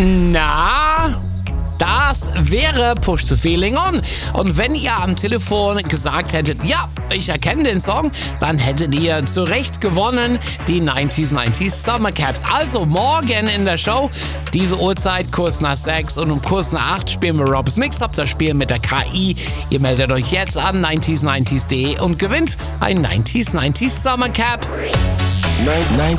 Na, das wäre Push the Feeling On. Und wenn ihr am Telefon gesagt hättet, ja, ich erkenne den Song, dann hättet ihr zu Recht gewonnen die 90s Summer Caps. Also morgen in der Show, diese Uhrzeit, kurz nach 6 und um kurz nach 8 spielen wir Rob's Mix-Up, das Spiel mit der KI. Ihr meldet euch jetzt an 90s90s.de und gewinnt ein 90s Summer Cap. 90s